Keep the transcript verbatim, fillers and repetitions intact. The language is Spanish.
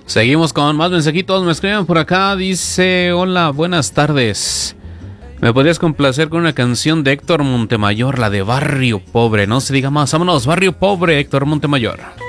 Seguimos con más mensajitos. Me escriben por acá. Dice: hola, buenas tardes. ¿Me podrías complacer con una canción de Héctor Montemayor, la de Barrio Pobre? No se diga más. Vámonos, Barrio Pobre, Héctor Montemayor.